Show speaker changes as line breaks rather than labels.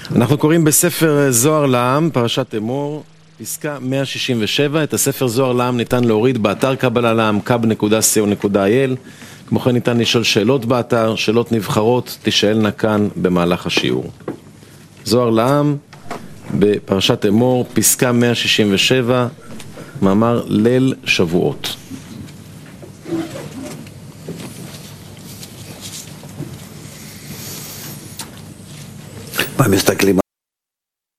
אנחנו קוראים בספר זוהר לעם, פרשת אמור, פסקה 167. את הספר זוהר לעם ניתן להוריד באתר קבלה לעם, kab.co.il. כמו כן ניתן לשאול שאלות באתר, שאלות נבחרות תשאלנה כאן במהלך השיעור. זוהר לעם, בפרשת אמור, פסקה 167, מאמר ליל שבועות.
מה מסתכלים